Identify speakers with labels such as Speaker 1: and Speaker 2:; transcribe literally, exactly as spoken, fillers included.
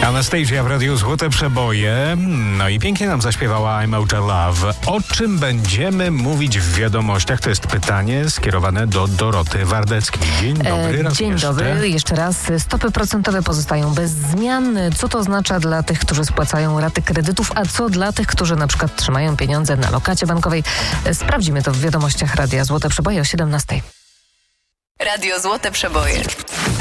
Speaker 1: Anastasia w Radiu Złote Przeboje. No i pięknie nam zaśpiewała I'm Out of Love. O czym będziemy mówić w wiadomościach? To jest pytanie skierowane do Doroty Wardeckiej. Dzień dobry. Raz
Speaker 2: Dzień
Speaker 1: jeszcze.
Speaker 2: dobry. Jeszcze raz. Stopy procentowe pozostają bez zmian. Co to oznacza dla tych, którzy spłacają raty kredytów, a co dla tych, którzy na przykład trzymają pieniądze na lokacie bankowej? Sprawdzimy to w wiadomościach Radia Złote Przeboje o siedemnastej.
Speaker 3: Radio Złote Przeboje.